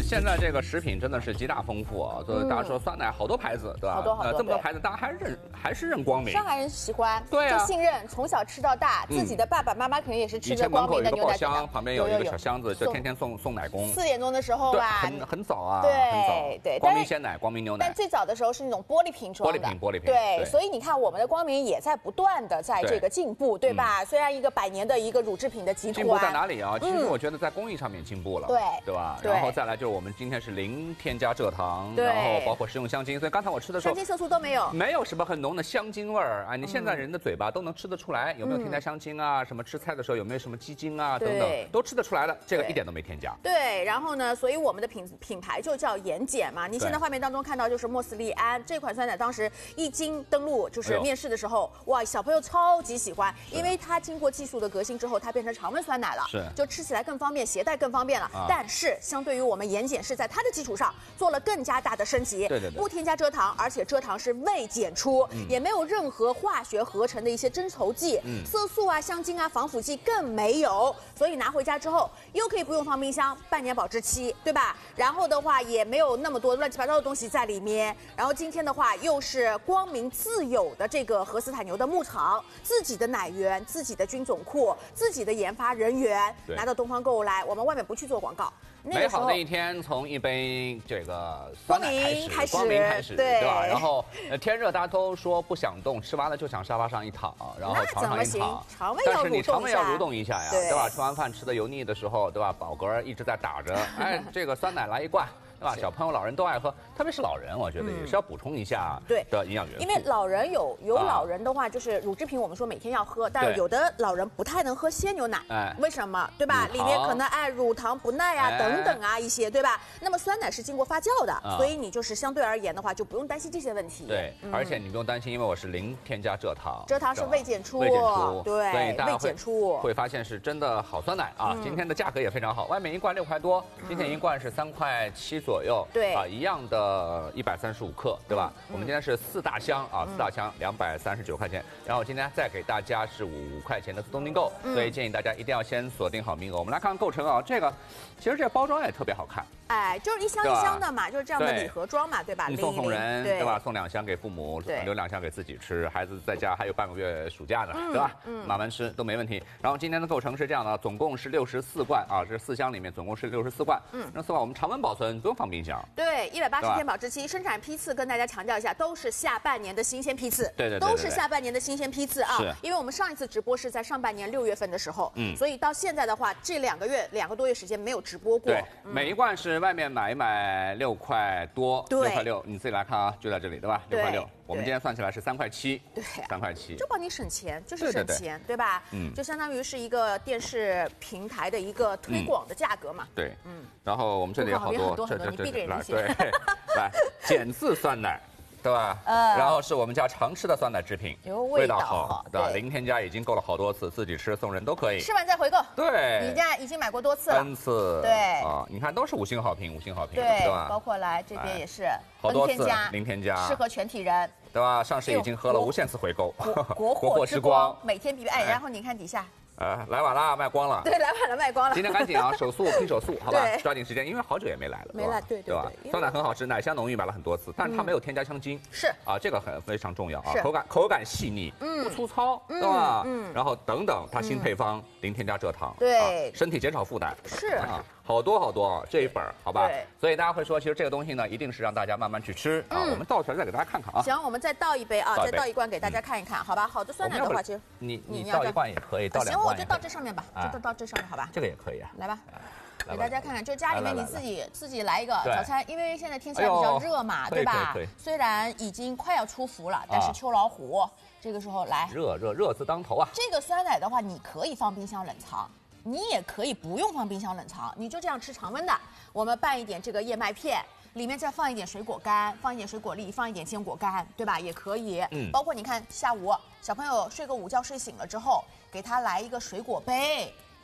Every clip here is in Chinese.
现在这个食品真的是极大丰富啊！就是大家说酸奶好多牌子，对吧？ 好多这么多牌子，大家还是认光明。 上海人喜欢， 对啊， 就信任，从小吃到大，自己的爸爸妈妈可能也是吃着光明的牛奶。 以前门口有一个报箱，旁边有一个小箱子，就天天送奶工。 4点钟的时候吧， 很早啊， 对对， 光明鲜奶、光明牛奶。 但最早的时候是那种玻璃瓶装的， 玻璃瓶。 对，所以你看我们的光明也在不断的在这个进步，对吧？虽然一个100年的一个乳制品的集团， 进步在哪里啊？其实我觉得在工艺上面进步了，对吧？然后再来就是我们今天是零添加蔗糖，然后包括食用香精，所以刚才我吃的时候， 香精色素都没有， 没有什么很浓的香精味儿啊。你现在人的嘴巴都能吃得出来，有没有添加香精啊？什么吃菜的时候有没有什么鸡精啊？等等，都吃得出来的，这个一点都没添加。 对，然后呢，所以我们的品牌就叫盐碱嘛。您现在画面当中看到就是莫斯利安这款酸奶，当时一经登陆就是面世的时候，哇，小朋友超级喜欢，因为它经过技术的革新之后，它变成常温酸奶了，就吃起来更方便，携带更方便了。但是相对于我们盐碱是在它的基础上做了更加大的升级， 对， 不添加蔗糖，而且蔗糖是未检出，也没有任何化学合成的一些增稠剂、色素啊、香精啊、防腐剂更没有，所以拿回家之后又可以不用放冰箱，半年保质期，对吧？然后的话也没有那么多乱七八糟的东西在里面。然后今天的话又是光明自有的这个荷斯坦牛的牧场，自己的奶源、自己的菌种库、自己的研发人员拿到东方购物来，我们外面不去做广告。 美好的一天从一杯这个酸奶光明开始，对吧？然后天热大家都说不想动，吃完了就想沙发上一躺，然后床上一躺，但是你肠胃要蠕动一下呀，对吧？吃完饭吃的油腻的时候，对吧？饱嗝一直在打着，哎，这个酸奶来一罐。对吧？小朋友、老人都爱喝，特别是老人，我觉得也是要补充一下的营养元素。 因为老人有老人的话，就是乳制品，我们说每天要喝，但是有的老人不太能喝鲜牛奶，为什么？对吧？里面可能乳糖不耐啊等等啊一些，对吧？那么酸奶是经过发酵的，所以你就是相对而言的话，就不用担心这些问题。 对，而且你不用担心，因为我是零添加蔗糖， 蔗糖是未检出，对， 所以大家会发现是真的好酸奶啊！今天的价格也非常好，外面一罐6块多，今天一罐是3块7左右， 对啊。 一样的135克，对吧？我们今天是4大箱啊，4大箱239块钱。然后今天再给大家是5块钱的自动订购，所以建议大家一定要先锁定好名额。我们来看看构成啊，这个其实这包装也特别好看， 哎，就是一箱一箱的嘛，就是这样的礼盒装嘛，对吧？ 你送人，对吧？送2箱给父母，留2箱给自己吃，孩子在家还有半个月暑假呢，对吧？慢慢吃都没问题。然后今天的构成是这样的，总共是64罐啊，这4箱里面总共是64罐。那4罐我们常温保存，不用放冰箱。 对，180天保质期，生产批次跟大家强调一下，都是下半年的新鲜批次， 对， 都是下半年的新鲜批次啊。因为我们上一次直播是在上半年6月份的时候，所以到现在的话，这2个多月时间没有直播过。 对，每一罐是外面买一买6块多，6块6，你自己来看啊，就在这里，对吧？6块6，我们今天算起来是3块7， 对 ，3块7， 就帮你省钱，就是省钱，对吧？就相当于是一个电视平台的一个推广的价格嘛。 对，然后我们这里有好多， 你闭着眼睛写。 对，来碱渍酸奶，对吧？然后是我们家常吃的酸奶制品，味道好，对吧？零添加已经购了好多次，自己吃送人都可以。 吃完再回购。 对， 你家已经买过多次了 ，N 次。 对啊，你看都是5星好评， 对吧？ 包括来这边也是好多次零添加， 适合全体人， 对吧？上市已经喝了无限次回购， 国货之光，每天必备。哎，然后你看底下。 来晚了，卖光了。 对，来晚了，卖光了。 今天赶紧啊，手速拼手速，好吧，抓紧时间，因为好久也没来了， 对吧？酸奶很好吃，奶香浓郁，买了很多次，但是它没有添加香精， 是啊，这个非常重要啊，口感细腻，不粗糙，对吧？然后等等，它新配方零添加蔗糖， 对， 身体减少负担， 是啊。好多这一本，好吧？所以大家会说，其实这个东西呢，一定是让大家慢慢去吃啊。我们倒出来再给大家看看啊。 行，我们再倒一杯啊，再倒一罐给大家看一看，好吧？好的酸奶的话，其实你倒一罐也可以，倒2罐。 行，我就倒这上面吧，就倒这上面，好吧？ 这个也可以啊。 来吧，给大家看看，就家里面你自己来一个早餐，因为现在天气还比较热嘛，对吧？虽然已经快要出伏了，但是秋老虎这个时候来， 热字当头啊。 这个酸奶的话，你可以放冰箱冷藏。你也可以不用放冰箱冷藏，你就这样吃常温的。我们拌一点这个燕麦片，里面再放一点水果干，放一点水果粒，放一点坚果干，对吧？也可以。包括你看下午小朋友睡个午觉睡醒了之后，给他来一个水果杯，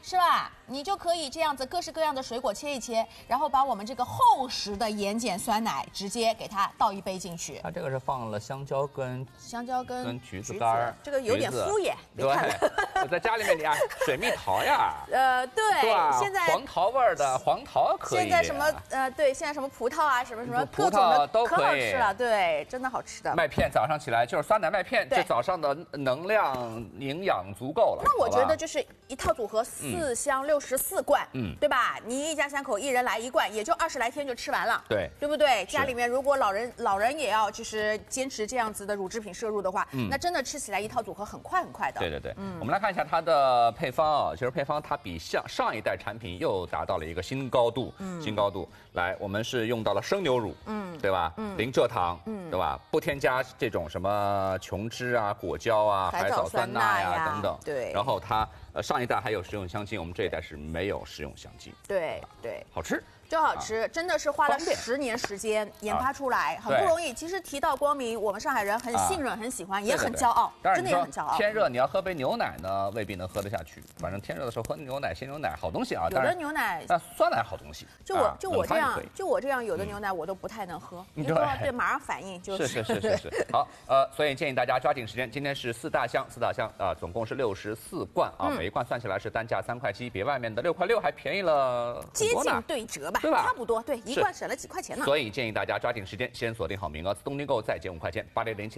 是吧？你就可以这样子各式各样的水果切一切，然后把我们这个厚实的盐碱酸奶直接给它倒一杯进去。 它这个是放了香蕉跟橘子干， 这个有点敷衍。 对，在家里面你啊，水蜜桃呀， 对，现在黄桃味的黄桃可以。 现在什么对，现在什么葡萄啊，什么葡萄都可以， 可好吃了，对，真的好吃的。 麦片早上起来就是酸奶麦片，这早上的能量营养足够了。 那我觉得就是一套组合4箱64罐，对吧？你一家3口1人来1罐，也就20来天就吃完了，对不对？家里面如果老人也要就是坚持这样子的乳制品摄入的话，那真的吃起来一套组合很快的。 对，我们来看一下它的配方啊，其实配方它比上一代产品又达到了一个新高度，来，我们是用到了生牛乳，对吧？零蔗糖，对吧？不添加这种什么琼脂啊、果胶啊、海藻酸钠呀等等， 对。 然后它上一代还有食用香精，我们这一代是没有食用香精， 对， 好吃。 就好吃，真的是花了10年时间研发出来，很不容易。其实提到光明，我们上海人很信任、很喜欢，也很骄傲，真的也很骄傲。 天热你要喝杯牛奶呢，未必能喝得下去。反正天热的时候喝牛奶、鲜牛奶好东西啊。 有的牛奶， 酸奶好东西。 就我这样，有的牛奶我都不太能喝，对，马上反应就是。 好，所以建议大家抓紧时间。今天是4大箱啊，总共是64罐啊，每一罐算起来是单价3块7，比外面的6块6还便宜了很多呢， 接近对折吧。 对吧？ 差不多，对，一罐省了几块钱呢。 所以建议大家抓紧时间，先锁定好名额，自动订购再减5块钱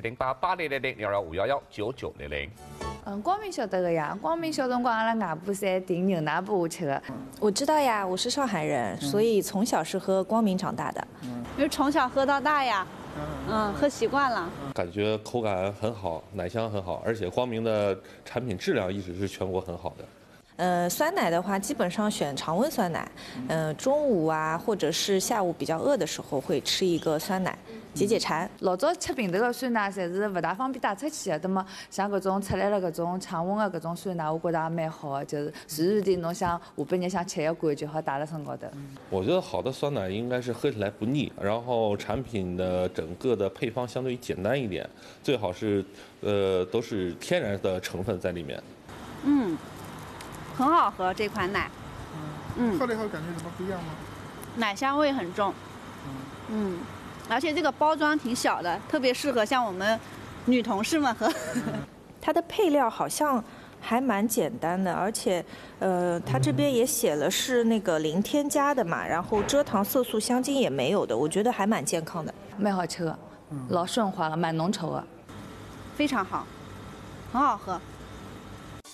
，800708800011519900。 光明晓得的呀，光明小辰光阿拉外婆侪订牛奶拨我吃的。 我知道呀，我是上海人，所以从小是喝光明长大的。 就从小喝到大呀，喝习惯了。 感觉口感很好，奶香很好，而且光明的产品质量一直是全国很好的。 酸奶的话，基本上选常温酸奶。中午啊，或者是下午比较饿的时候，会吃一个酸奶，解馋。 老早吃瓶头的酸奶，侪是不大方便带出去的。那么像搿种出来了搿种常温的搿种酸奶，我觉得也蛮好的，就是随时的侬想下半日想吃一罐就好带辣身高头。 我觉得好的酸奶应该是喝起来不腻，然后产品的整个的配方相对于简单一点，最好是都是天然的成分在里面。 很好喝这款奶， 喝了以后感觉什么不一样吗？ 奶香味很重，而且这个包装挺小的，特别适合像我们女同事们喝。 它的配料好像还蛮简单的，而且它这边也写了是那个零添加的嘛，然后蔗糖、色素、香精也没有的，我觉得还蛮健康的， 蛮好吃的，老顺滑的，蛮浓稠的， 非常好，很好喝。